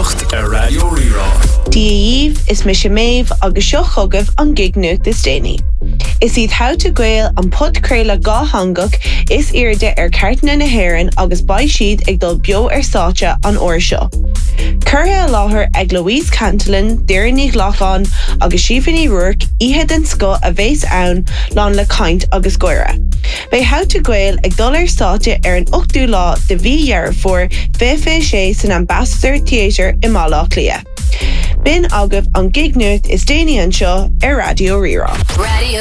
Nocht a Radio Rira. Díomh is mis méh agus seo chugah an gignucht is déine. Is iad how to gweil an putcréile gá hangach is irde cartna na hairan agus bai siad ag dul bio sáte an oir seo. Curtha láthair ag Louise Cantillon, Deireann Lachán agus Siobhan Rourke ihe den sco a bhés ann lán le caint agus goire. Bei how to gweil ag dul sáte an 8ú lá de bhí dhearmh for sé san Ambassador Theatre i Málaach Lia. Bin agah an gignucht is déine an seo ar Radio Rira. Radio